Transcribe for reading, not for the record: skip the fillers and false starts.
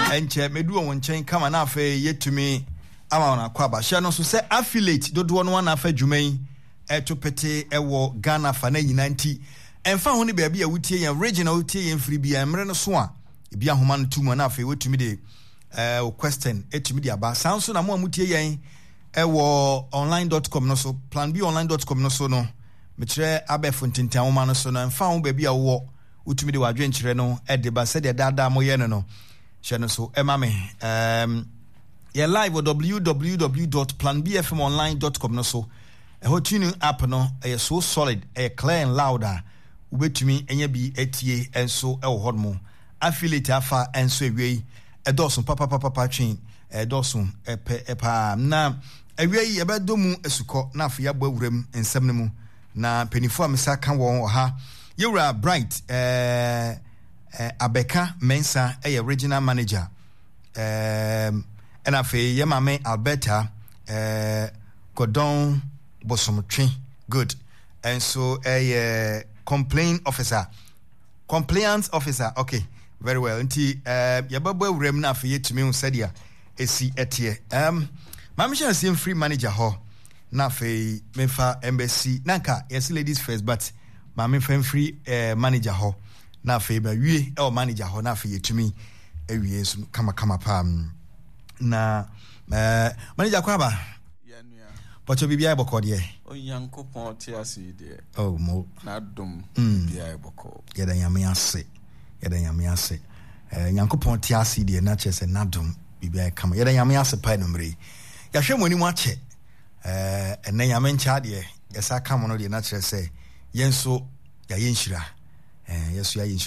enche medu won chen kama na afa yetumi ama na kwa ba hye no so se affiliate dodo no na afa dwuman etopete ewo Ghana fa na nyina nti emfa ho ne ba bia wutie yan regional wutie yan free bia emre no so a bia homa no tumu na afa wetumi de question etumi de aba sanso na mo amutie yan ewo online.com no so planbonline.com no so no metre abefo ntintan homa no so no emfa ho ba bia wo utumi de wadwe nkyere no de ba se de dada mo ye no hye no so emame ye live www.planbfmonline.com no so tuning app no so solid clear and louder ubetumi enya bi etie enso wo hodmo affiliate afa enso ewie edosun papa twin edosun epa na ewie yebedomu esuko na afa yabo awuram ensem no mu na penifo amesa kan won ha Yura Bright Abeka Mensa regional manager and afe yemame Alberta Godon Bosomtwe good and so a compliance officer okay very well nti yababo wrem na afe yetumi unsadia esi etie mamisha sim free manager ho na afe memfa embassy nanka yes ladies first but Mami fan free manager ho na fe ba wie manager ho na fe yetumi ewie so kama pam na manager kwa ba ya nua pocho bibia iboko de Onyankopon te ase de mo na dom bibia iboko yeda nyame ase Nyankopon te ase de na chese na dom bibia kama yeda nyame ase pa no mre ya hwe moni mu ache enne nyame ncha de yesa kama no de na chese yenso ya yenshira yeso ya yenshira